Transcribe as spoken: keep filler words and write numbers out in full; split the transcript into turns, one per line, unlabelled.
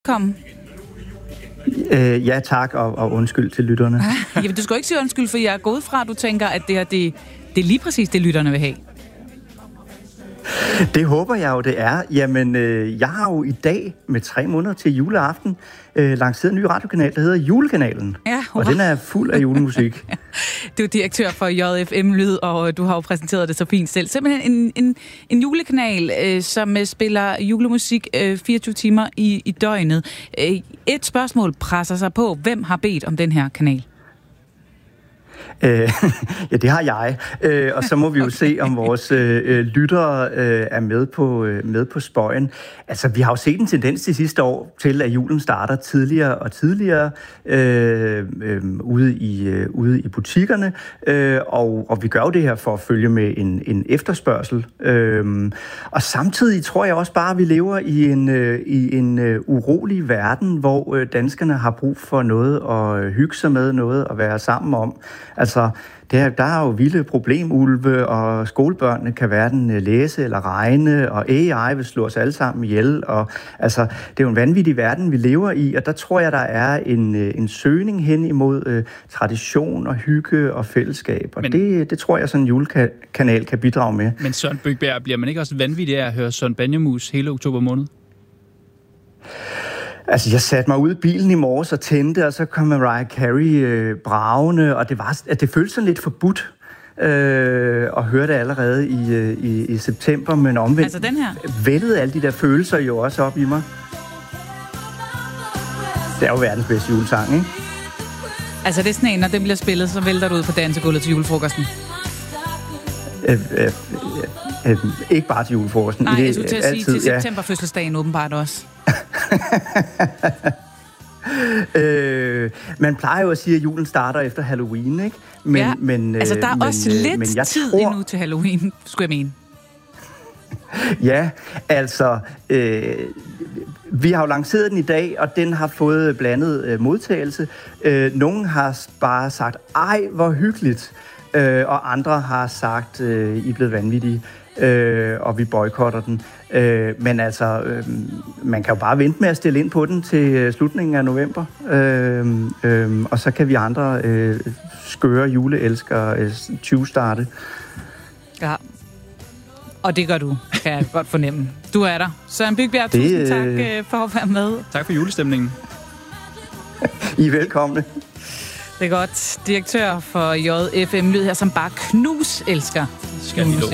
Kom.
Øh, ja, tak, og, og undskyld til lytterne.
Jamen, du skal jo ikke sige undskyld, for jeg er gået fra, at du tænker, at det her, det, det er lige præcis det, lytterne vil have.
Det håber jeg jo, det er. Jamen, øh, jeg har jo i dag med tre måneder til juleaften øh, lanceret en ny radiokanal, der hedder Julekanalen.
Ja,
og den er fuld af julemusik.
Du er direktør for J F M Lyd, og du har jo præsenteret det så fint selv. Simpelthen en, en, en julekanal, øh, som spiller julemusik øh, fireogtyve timer i, i døgnet. Øh, et spørgsmål presser sig på. Hvem har bedt om den her kanal?
Øh, ja, det har jeg. Øh, og så må vi jo se, om vores øh, lyttere øh, er med på, øh, med på spøjen. Altså, vi har jo set en tendens de sidste år til, at julen starter tidligere og tidligere øh, øh, ude, i, øh, ude i butikkerne. Øh, og, og vi gør jo det her for at følge med en, en efterspørgsel. Øh, og samtidig tror jeg også bare, at vi lever i en, øh, i en øh, urolig verden, hvor øh, danskerne har brug for noget at hygge sig med, noget at være sammen om. Altså, der, der er jo vilde problemulve, og skolebørnene kan hverken læse eller regne, og A I vil slå os alle sammen ihjel. Og, altså, det er jo en vanvittig verden, vi lever i, og der tror jeg, der er en, en søgning hen imod øh, tradition og hygge og fællesskab. Og men, det, det tror jeg, sådan en julekanal kan bidrage med.
Men Søren Bøgberg, bliver man ikke også vanvittig af at høre Søren Banjemus hele oktober måned?
Altså, jeg satte mig ud i bilen i morges og tændte, og så kom Mariah Carey øh, bragende, og det, var, at det føltes sådan lidt forbudt øh, at høre det allerede i, øh, i, i september, men omvendt
altså den her?
Vældede alle de der følelser jo også op i mig. Det er jo verdens bedste julesang, ikke?
Altså, det er sådan en, når den bliver spillet, så vælter du ud på dansegulvet til julefrokosten.
Øh, øh, øh, øh, ikke bare til julefrokosten.
Nej,
det,
jeg skulle til at
altid,
sige til septemberfødselsdagen åbenbart også.
øh, man plejer jo at sige, at julen starter efter Halloween, ikke? Men,
ja,
men,
altså der er
men,
også lidt
men jeg
tid
tror...
endnu til Halloween, skulle jeg mene.
Ja, altså... Øh, vi har jo lanceret den i dag, og den har fået blandet øh, modtagelse. Øh, nogle har bare sagt, ej, hvor hyggeligt. Øh, og andre har sagt, øh, I er blevet vanvittige, øh, og vi boykotter den. Øh, men altså, øh, man kan jo bare vente med at stille ind på den til slutningen af november. Øh, øh, og så kan vi andre øh, skøre juleelskere øh, tyve-starte.
Ja, og det gør du, kan jeg godt fornemme. Du er der. Søren Bøgberg,
det,
tusind tak øh, for at være med.
Tak for julestemningen.
I er velkomne.
Det er godt. Direktør for J F M Lyd her, som bare knus elsker.
Skal